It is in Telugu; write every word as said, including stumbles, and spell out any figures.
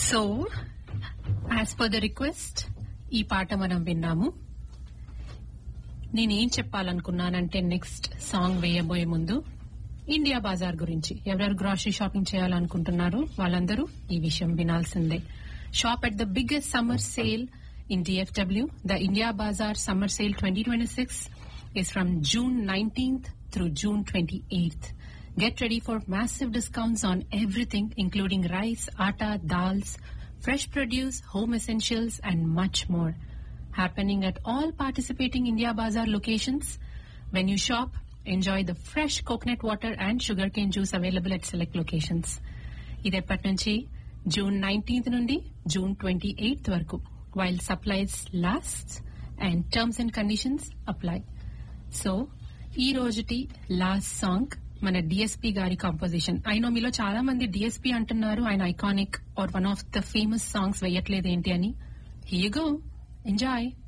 So as per the request ఈ పాట మనం విన్నాము. నేనేం చెప్పాలనుకున్నానంటే నెక్స్ట్ సాంగ్ వేయబోయే ముందు ఇండియా బజార్ గురించి. ఎవరెవరు గ్రాసరీ షాపింగ్ చేయాలనుకుంటున్నారో వాళ్ళందరూ ఈ విషయం వినాల్సిందే. Shop at the biggest summer sale in D F W. The India Bazaar Summer Sale twenty twenty-six is from June nineteenth through June twenty-eighth. Get ready for massive discounts on everything, including rice, atta, dals, fresh produce, home essentials, and much more. Happening at all participating India Bazaar locations. When you shop, enjoy the fresh coconut water and sugarcane juice available at select locations. ఇదెప్పటి నుంచి జూన్ నైన్టీన్త్ నుండి జూన్ ట్వంటీ ఎయిత్ వరకు, while supplies last and terms and conditions apply. So, ఈ రోజుటి లాస్ట్ సాంగ్ మన డిఎస్పీ గారి కంపోజిషన్. అయినో మీలో చాలా మంది డిఎస్పీ అంటున్నారు, ఆయన iconic are one of the famous songs వేయట్లేదు ఏంటి అని. Here you go, enjoy.